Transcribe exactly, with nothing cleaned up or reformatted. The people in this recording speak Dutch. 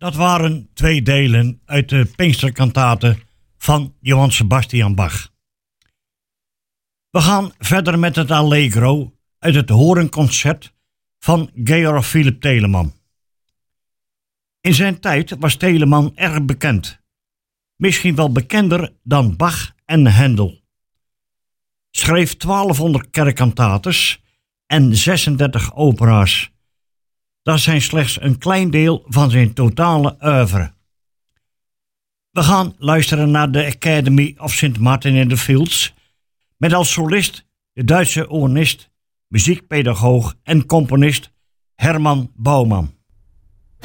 Dat waren twee delen uit de Pinksterkantate van Johann Sebastian Bach. We gaan verder met het Allegro uit het Hoornconcert van Georg Philipp Telemann. In zijn tijd was Telemann erg bekend. Misschien wel bekender dan Bach en Händel. Schreef twaalfhonderd kerkkantates en zesendertig opera's. Dat zijn slechts een klein deel van zijn totale oeuvre. We gaan luisteren naar de Academy of Saint Martin in the Fields, met als solist de Duitse organist, muziekpedagoog en componist Hermann Baumann.